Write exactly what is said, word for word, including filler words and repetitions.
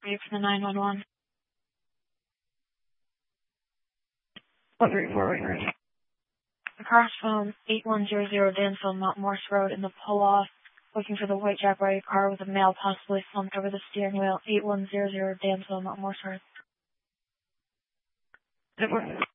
wait for the nine one one. one three four, wait, right. The car's from eight one zero zero Dansville, Mount Morse Road in the pull-off, looking for the white Jaguar car with a male possibly slumped over the steering wheel. eight one zero zero Dansville, Mount Morse Road. Zip one.